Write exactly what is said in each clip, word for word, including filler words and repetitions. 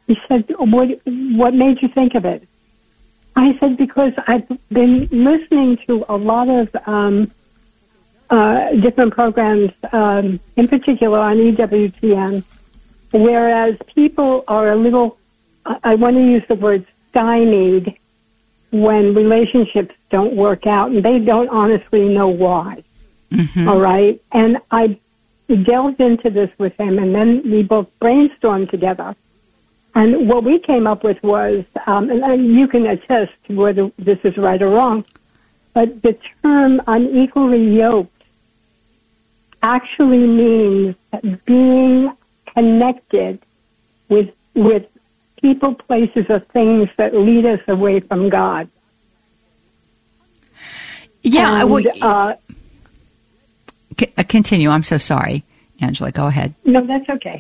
He said, what, what made you think of it? I said, because I've been listening to a lot of um, uh, different programs, um, in particular on E W T N, whereas people are a little, I want to use the word stymied when relationships don't work out, and they don't honestly know why. Mm-hmm. All right? And I delved into this with him, and then we both brainstormed together. And what we came up with was, um, and you can attest to whether this is right or wrong, but the term unequally yoked actually means being connected with with people, places, or things that lead us away from God. Yeah, and, well, uh, c- continue. I'm so sorry, Angela. Go ahead. No, that's okay.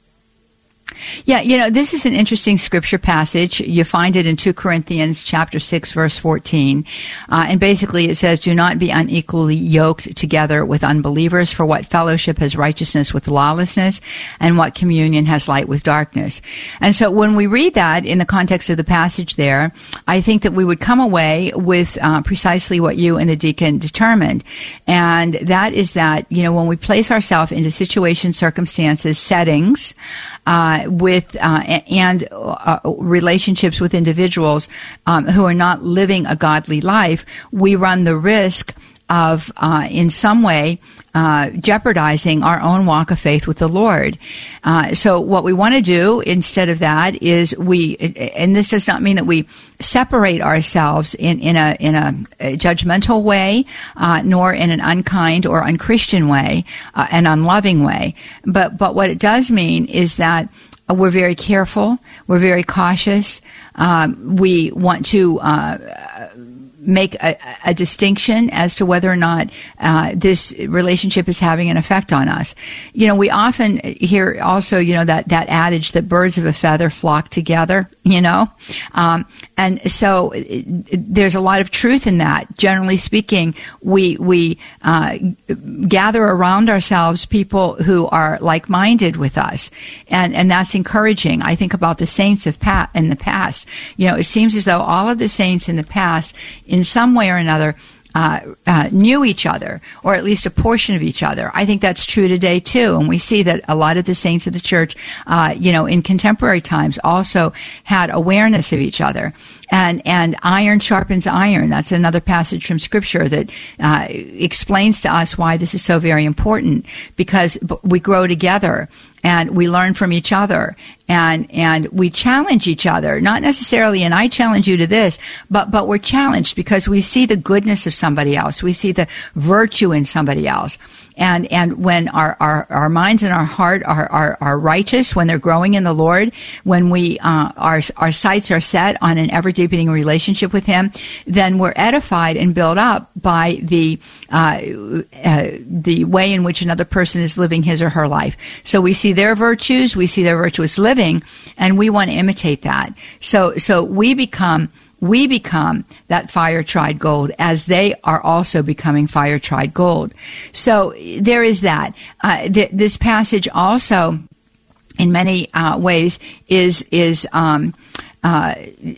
Yeah, you know, this is an interesting scripture passage. You find it in Second Corinthians chapter six, verse fourteen. Uh, and basically it says, do not be unequally yoked together with unbelievers, for what fellowship has righteousness with lawlessness, and what communion has light with darkness. And so when we read that in the context of the passage there, I think that we would come away with uh, precisely what you and the deacon determined. And that is that, you know, when we place ourselves into situations, circumstances, settings, uh, with uh, and uh, relationships with individuals um, who are not living a godly life, we run the risk of, uh, in some way, uh, jeopardizing our own walk of faith with the Lord. Uh, so what we want to do instead of that is we, and this does not mean that we separate ourselves in, in a in a judgmental way, uh, nor in an unkind or unchristian way, uh, an unloving way. But but what it does mean is that we're very careful, we're very cautious. Um, we want to uh, make a, a distinction as to whether or not uh, this relationship is having an effect on us. You know, we often hear also, you know, that, that adage that birds of a feather flock together, you know. Um, and so it, it, there's a lot of truth in that. Generally speaking, we we uh, gather around ourselves people who are like-minded with us, and and that's encouraging. I think about the saints of pa- in the past. You know, it seems as though all of the saints in the past, in some way or another, Uh, uh, knew each other, or at least a portion of each other. I think that's true today too, and we see that a lot of the saints of the church, uh, you know, in contemporary times, also had awareness of each other. And and iron sharpens iron. That's another passage from Scripture that uh, explains to us why this is so very important, because we grow together and we learn from each other, and and we challenge each other. Not necessarily, and I challenge you to this, but but we're challenged because we see the goodness of somebody else. We see the virtue in somebody else. And and when our, our, our minds and our heart are, are, are righteous, when they're growing in the Lord, when we uh, our our sights are set on an ever deepening relationship with Him, then we're edified and built up by the uh, uh, the way in which another person is living his or her life. So we see their virtues, we see their virtuous living, and we want to imitate that. So so we become. We become that fire-tried gold as they are also becoming fire-tried gold. So there is that. Uh, th- this passage also, in many uh, ways, is is um, uh,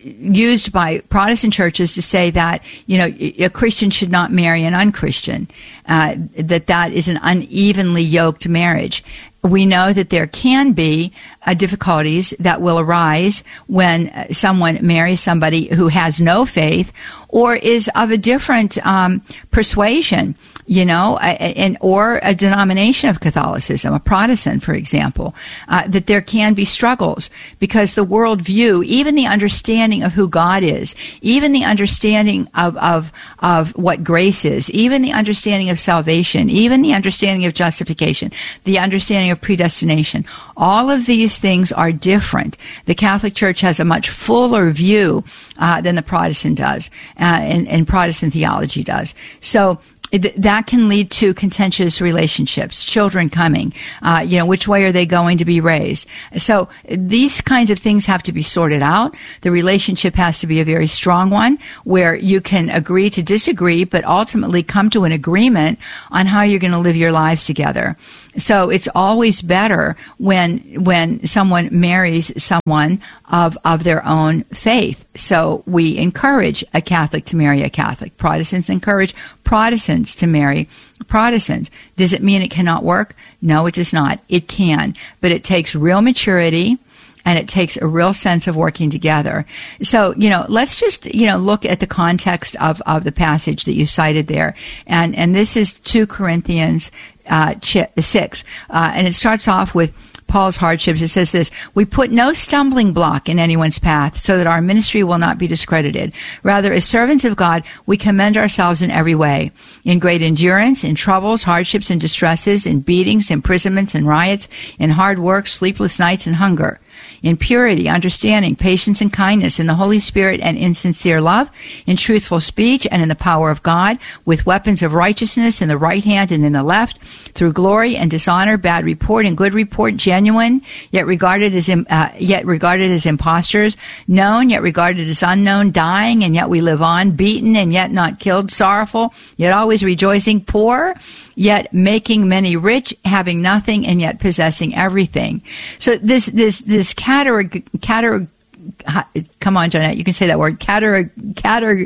used by Protestant churches to say that, you know, a Christian should not marry an unchristian. Uh, that that is an unevenly yoked marriage. We know that there can be uh, difficulties that will arise when uh, someone marries somebody who has no faith or is of a different um, persuasion, you know, and or a denomination of Catholicism, a Protestant, for example, uh, that there can be struggles because the worldview, even the understanding of who God is, even the understanding of, of, of what grace is, even the understanding of salvation, even the understanding of justification, the understanding of predestination, all of these things are different. The Catholic Church has a much fuller view uh, than the Protestant does, uh, and, and Protestant theology does. So that can lead to contentious relationships, children coming, uh, you know, which way are they going to be raised? So these kinds of things have to be sorted out. The relationship has to be a very strong one where you can agree to disagree, but ultimately come to an agreement on how you're going to live your lives together. So it's always better when when someone marries someone of of their own faith. So we encourage a Catholic to marry a Catholic. Protestants encourage Protestants to marry Protestants. Does it mean it cannot work? No, it does not. It can, but it takes real maturity. And it takes a real sense of working together. So, you know, let's just, you know, look at the context of, of the passage that you cited there. And, and this is two Corinthians uh, six. Uh, and it starts off with Paul's hardships. It says this: we put no stumbling block in anyone's path so that our ministry will not be discredited. Rather, as servants of God, we commend ourselves in every way, in great endurance, in troubles, hardships, and distresses, in beatings, imprisonments, and riots, in hard work, sleepless nights, and hunger, in purity, understanding, patience, and kindness, in the Holy Spirit and in sincere love, in truthful speech and in the power of God, with weapons of righteousness in the right hand and in the left, through glory and dishonor, bad report and good report, genuine, yet regarded as uh, yet regarded as impostors, known, yet regarded as unknown, dying, and yet we live on, beaten, and yet not killed, sorrowful, yet always rejoicing, poor, yet making many rich, having nothing, and yet possessing everything. So this this this category, category, come on, Jeanette, you can say that word, category, category.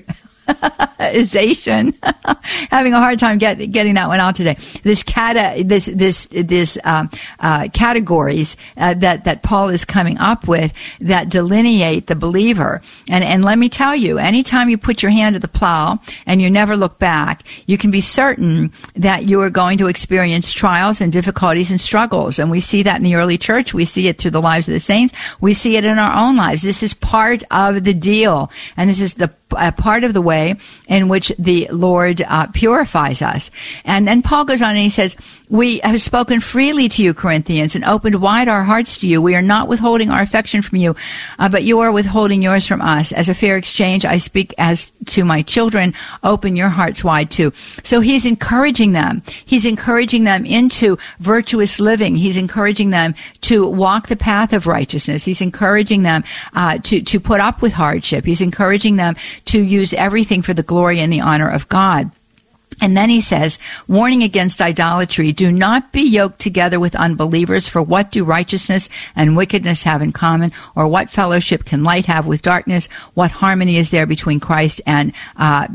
Ization. Having a hard time get, getting that one out today. This cata, this this this um, uh, categories uh, that that Paul is coming up with that delineate the believer. And and let me tell you, anytime you put your hand to the plow and you never look back, you can be certain that you are going to experience trials and difficulties and struggles. And we see that in the early church. We see it through the lives of the saints. We see it in our own lives. This is part of the deal, and this is the a part of the way in which the Lord uh, purifies us. And then Paul goes on and he says, we have spoken freely to you, Corinthians, and opened wide our hearts to you. We are not withholding our affection from you, uh, but you are withholding yours from us. As a fair exchange, I speak as to my children, open your hearts wide too. So he's encouraging them. He's encouraging them into virtuous living. He's encouraging them to walk the path of righteousness. He's encouraging them uh, to, to put up with hardship. He's encouraging them to use everything for the glory and the honor of God. And then he says, warning against idolatry, do not be yoked together with unbelievers, for what do righteousness and wickedness have in common? Or what fellowship can light have with darkness? What harmony is there between Christ and uh,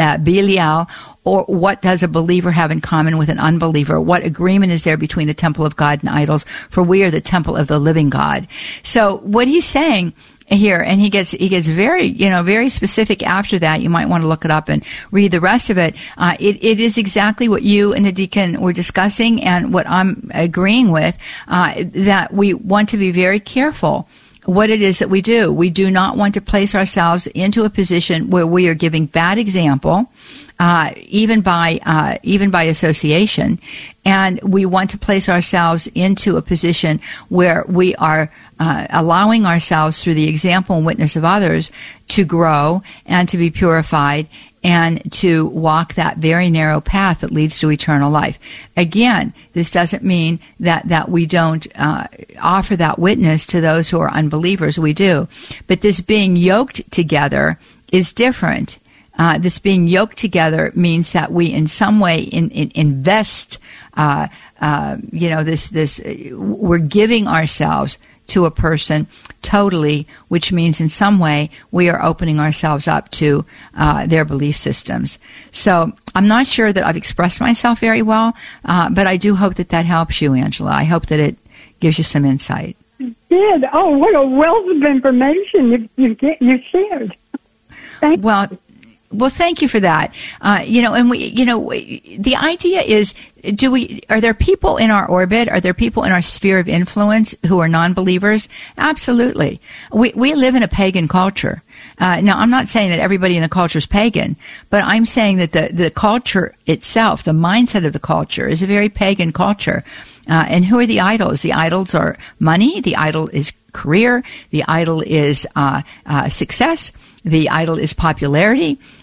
Belial? Or what does a believer have in common with an unbeliever? What agreement is there between the temple of God and idols? For we are the temple of the living God. So what he's saying here, and he gets he gets very you know very specific after that. You might want to look it up and read the rest of it. Uh, it it is exactly what you and the deacon were discussing, and what I'm agreeing with. Uh, that we want to be very careful what it is that we do. We do not want to place ourselves into a position where we are giving bad example, uh, even by uh, even by association, and we want to place ourselves into a position where we are uh, allowing ourselves, through the example and witness of others, to grow and to be purified and to walk that very narrow path that leads to eternal life. Again, this doesn't mean that, that we don't uh, offer that witness to those who are unbelievers. We do. But this being yoked together is different. Uh, this being yoked together means that we in some way in, in, invest, uh, uh, you know, this, this, we're giving ourselves to a person totally, which means in some way we are opening ourselves up to uh, their belief systems. So I'm not sure that I've expressed myself very well, uh, but I do hope that that helps you, Angela. I hope that it gives you some insight. It did. Oh, what a wealth of information you you, you shared. Thank well, you. Well, thank you for that. Uh, you know, and we, you know, the idea is, do we, are there people in our orbit? Are there people in our sphere of influence who are non-believers? Absolutely. We, we live in a pagan culture. Uh, now, I'm not saying that everybody in the culture is pagan, but I'm saying that the, the culture itself, the mindset of the culture, is a very pagan culture. Uh, and who are the idols? The idols are money. The idol is career. The idol is uh, uh, success. The idol is popularity.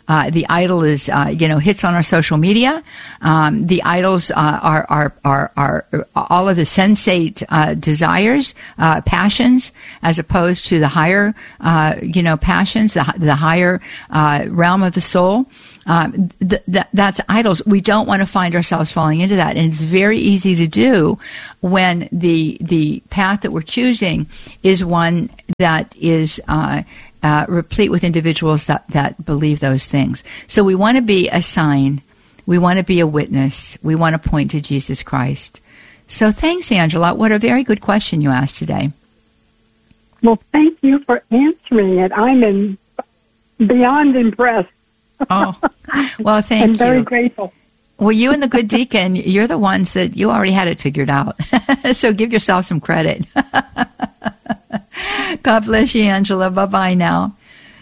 Uh, the idol is, uh, you know, hits on our social media. Um, the idols uh, are, are, are, are all of the sensate uh, desires, uh, passions, as opposed to the higher, uh, you know, passions, the, the higher uh, realm of the soul. Um, th- th- that's idols. We don't want to find ourselves falling into that, and it's very easy to do when the the path that we're choosing is one that is uh, uh, replete with individuals that that believe those things. So we want to be a sign. We want to be a witness. We want to point to Jesus Christ. So thanks, Angela. What a very good question you asked today. Well, thank you for answering it. I'm in, beyond impressed. Oh, well, thank you. I'm very grateful. Well, you and the good deacon, you're the ones that you already had it figured out. So give yourself some credit. God bless you, Angela. Bye-bye now.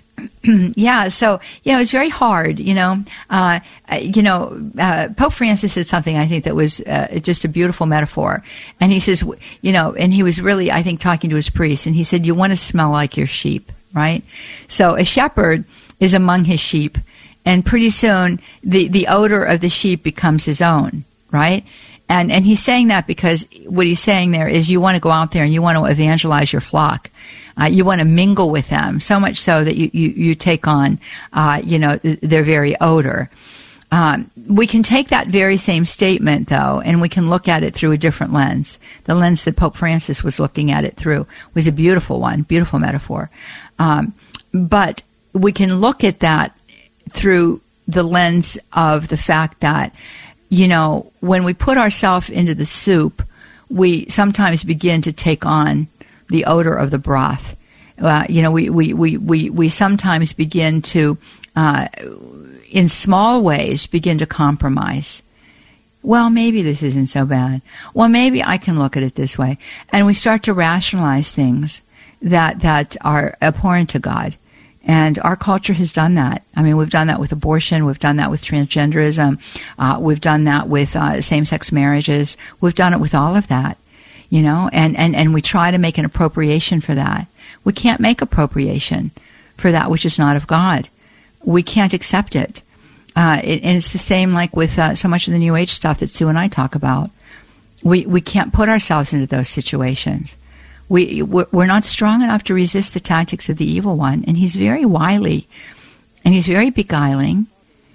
Yeah, so, you know, it's very hard, you know. Uh, you know, uh, Pope Francis said something, I think, that was uh, just a beautiful metaphor. And he says, you know, and he was really, I think, talking to his priest. And he said, you want to smell like your sheep, right? So a shepherd is among his sheep. And pretty soon, the, the odor of the sheep becomes his own, right? And and he's saying that because what he's saying there is you want to go out there and you want to evangelize your flock. Uh, you want to mingle with them, so much so that you, you, you take on, uh, you know, th- their very odor. Um, we can take that very same statement, though, and we can look at it through a different lens. The lens that Pope Francis was looking at it through was a beautiful one, beautiful metaphor. Um, but we can look at that through the lens of the fact that, you know, when we put ourselves into the soup, we sometimes begin to take on the odor of the broth. Uh, you know, we, we, we, we, we sometimes begin to, uh, in small ways, begin to compromise. Well, maybe this isn't so bad. Well, maybe I can look at it this way. And we start to rationalize things that, that are abhorrent to God. And our culture has done that. I mean, we've done that with abortion. We've done that with transgenderism. Uh, we've done that with uh, same-sex marriages. We've done it with all of that, you know, and, and, and we try to make an appropriation for that. We can't make appropriation for that which is not of God. We can't accept it. Uh, it and it's the same like with uh, so much of the New Age stuff that Sue and I talk about. We, we can't put ourselves into those situations. We, we're not strong enough to resist the tactics of the evil one, and he's very wily, and he's very beguiling,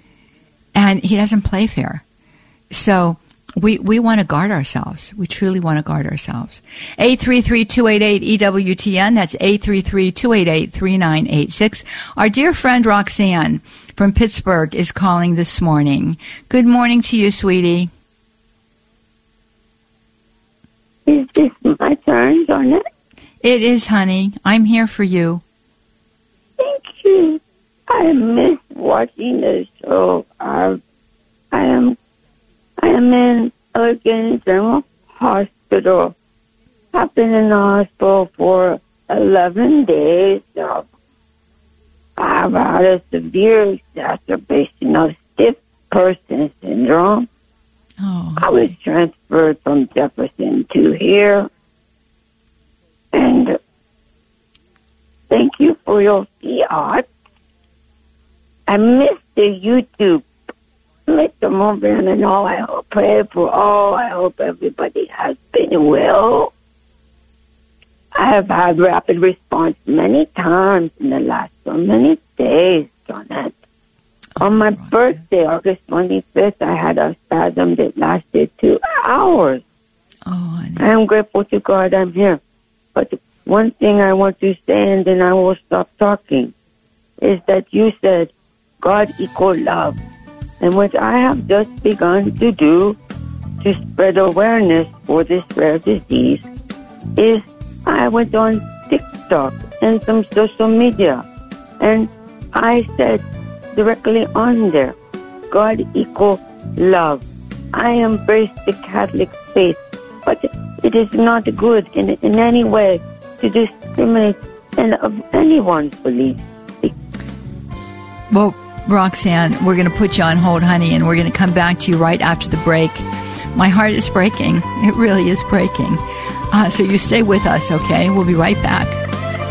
and he doesn't play fair. So we we want to guard ourselves. We truly want to guard ourselves. eight three three, two eight eight, E W T N. That's eight three three, two eight eight, three nine eight six. Our dear friend Roxanne from Pittsburgh is calling this morning. Good morning to you, sweetie. Is this my turn, Janet? It is, honey. I'm here for you. Thank you. I miss watching the show. I, I am, I am in Allegheny General Hospital. I've been in the hospital for eleven days. So I've had a severe exacerbation of stiff person syndrome. Oh. I was transferred from Jefferson to here. And thank you for your fiat. I missed the YouTube. Mister Morgan and all, I hope, pray for all. I hope everybody has been well. I have had rapid response many times in the last so many days, Janet. On my birthday, August twenty-fifth, I had a spasm that lasted two hours. Oh, honey. I am grateful to God I'm here. But one thing I want to say, and then I will stop talking, is that you said God equal love. And what I have just begun to do to spread awareness for this rare disease is I went on TikTok and some social media, and I said directly on there, God equal love. I embrace the Catholic faith, but it is not good in, in any way to discriminate in of anyone's beliefs. Well, Roxanne, we're going to put you on hold, honey, and we're going to come back to you right after the break. My heart is breaking. It really is breaking. Uh, so you stay with us, okay? We'll be right back.